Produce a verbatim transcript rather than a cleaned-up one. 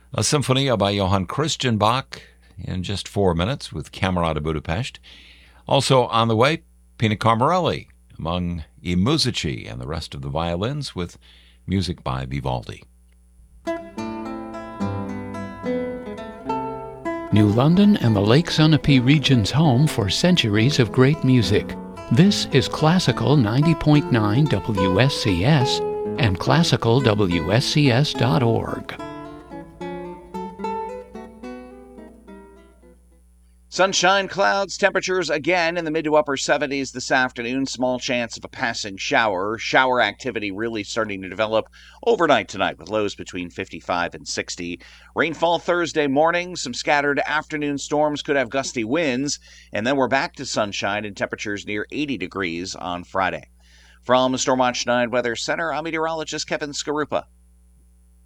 A Symphonia by Johann Christian Bach in just four minutes with Camerata Budapest. Also on the way, Pina Carmarelli among I Musici and the rest of the violins with music by Vivaldi. New London and the Lake Sunapee region's home for centuries of great music. This is Classical ninety point nine W S C S and classical W S C S dot org. Sunshine, clouds, temperatures again in the mid to upper seventies this afternoon. Small chance of a passing shower. Shower activity really starting to develop overnight tonight with lows between fifty-five and sixty. Rainfall Thursday morning. Some scattered afternoon storms could have gusty winds. And then we're back to sunshine and temperatures near eighty degrees on Friday. From the Stormwatch nine Weather Center, I'm meteorologist Kevin Skarupa.